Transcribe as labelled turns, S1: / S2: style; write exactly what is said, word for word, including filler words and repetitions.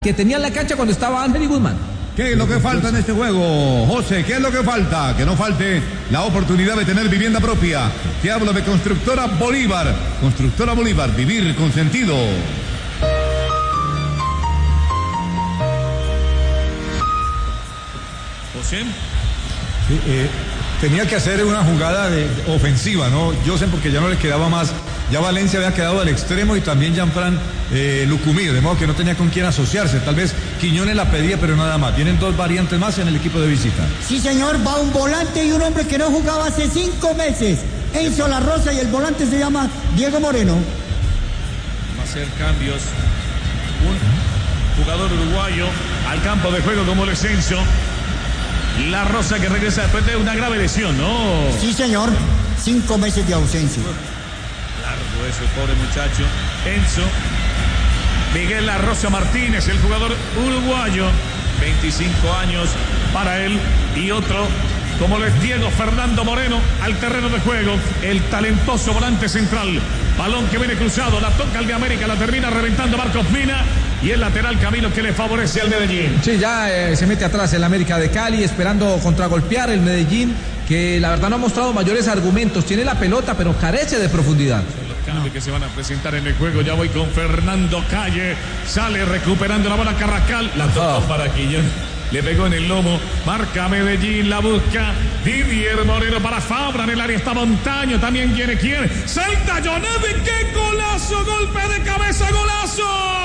S1: que tenía en la cancha cuando estaba Ángel y Guzmán.
S2: ¿Qué es lo que falta en este juego, José? ¿Qué es lo que falta? Que no falte la oportunidad de tener vivienda propia. Te hablo de Constructora Bolívar. Constructora Bolívar, vivir con sentido.
S3: José.
S4: Sí, eh, tenía que hacer una jugada de, de ofensiva, ¿no? José, porque ya no le quedaba más. Ya Valencia había quedado al extremo y también Jean-Fran eh, Lucumí, de modo que no tenía con quién asociarse. Tal vez Quiñones la pedía, pero nada más. Tienen dos variantes más en el equipo de visita.
S5: Sí, señor, va un volante y un hombre que no jugaba hace cinco meses. Enzo La Rosa, y el volante se llama Diego Moreno.
S3: Va a hacer cambios. Un jugador uruguayo al campo de juego como el Enzo. La Rosa, que regresa después de una grave lesión, ¿no?
S5: Sí, señor. Cinco meses de ausencia.
S3: Largo ese pobre muchacho. Enzo. Miguel La Rosa Martínez, el jugador uruguayo. veinticinco años para él. Y otro, como lo es Diego Fernando Moreno, al terreno de juego. El talentoso volante central. Balón que viene cruzado. La toca el de América. La termina reventando Marcos Mina. Y el lateral Camilo que le favorece al Medellín.
S1: Sí, ya eh, se mete atrás el América de Cali, esperando contragolpear el Medellín, que la verdad no ha mostrado mayores argumentos. Tiene la pelota, pero carece de profundidad.
S3: Son los cambios no. que se van a presentar en el juego. Ya voy con Fernando Calle. Sale recuperando la bola Carrascal. La toca oh. para Quiñones. Le pegó en el lomo. Marca Medellín. La busca Didier Moreno para Fabra. En el área está Montaño. También quiere, quiere. Salta Jonevi. ¡Qué golazo! Golpe de cabeza, golazo.